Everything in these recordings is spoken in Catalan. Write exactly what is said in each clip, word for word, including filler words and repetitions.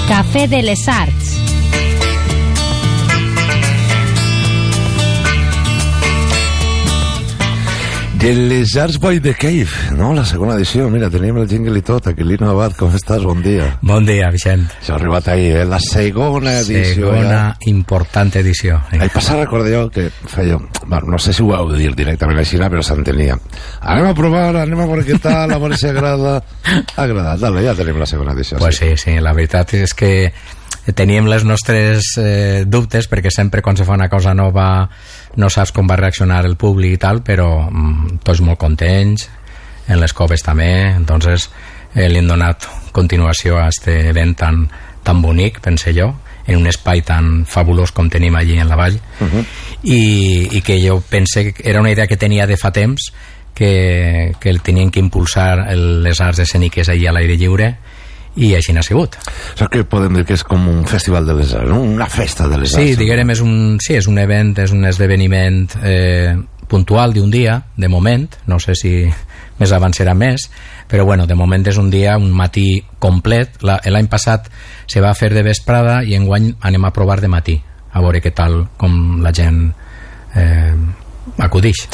Cafè de les Arts. De les Arts by the Cave, no? La segona edició. Mira, tenim el jingle i tot. Aquilino Abad, com estàs? Bon dia. Bon dia, Vicent. S'ha arribat ahir, eh? La segona edició. Segona ja. Important edició. L'any passat recordo jo que feia... Bueno, no sé si ho heu de dir directament així, però s'entenia. Anem a provar, anem a veure què tal, a veure si agrada. Ha agradat, dale, ja tenim la segona edició. Pues sí, sí, la veritat és que teníem les nostres eh, dubtes, perquè sempre quan se fa una cosa nova no saps com va reaccionar el públic i tal, però mm, tots molt contents, en les coves també. Entonces eh, li hem donat continuació a este event tan, tan bonic, pense jo, en un espai tan fabulós com tenim allí en la vall. Uh-huh. I, i que jo pense que era una idea que tenia de fa temps, que, que el tenien que impulsar el, les arts escèniques allí a l'aire lliure, i així n'ha sigut. Saps que podem dir que és com un festival de les arts, no? Una festa de les arts. Sí, diguem, és un, sí, és un event, és un esdeveniment eh, puntual d'un dia, de moment, no sé si més avant serà més, però bueno, de moment és un dia, un matí complet. L'any passat se va fer de vesprada i enguany anem a provar de matí, a veure què tal, com la gent eh, acudix.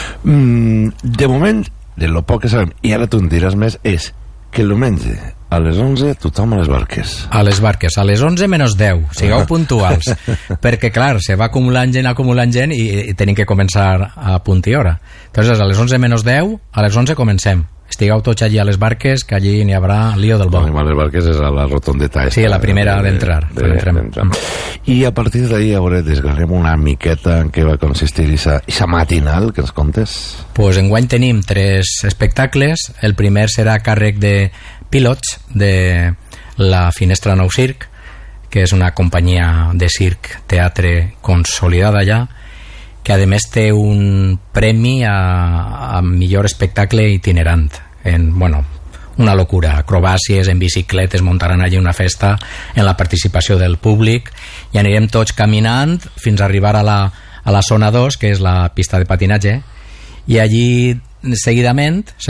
Mm, de moment, de lo poc que sabem, i ara tu en diràs més, és que el diumenge a les onze tothom a les barques. A les barques, a les onze menys deu, sigueu puntuals, perquè clar, se va acumulant gent, acumulant gent i, i tenim que començar a punt i hora. Entonces a les onze menys deu, a les onze comencem. Estigueu tots allí a les barques, que allí n'hi haurà lío del bo. Anem a les barques és a la rotondeta esta. Sí, a la primera de, d'entrar. De, de, I a partir d'ahir, a veure, desgranarem una miqueta en què va consistir aquesta matinal, que ens contes? Pues enguany tenim tres espectacles. El primer serà a càrrec de Pilots, de la Finestra Nou Circ, que és una companyia de circ teatre consolidada ja, que a més té un premi a, a millor espectacle itinerant. En, bueno, una locura, acrobàcies en bicicletes, muntaran allí una festa en la participació del públic i anirem tots caminant fins a arribar a la, a la zona dos, que és la pista de patinatge, i allí seguidament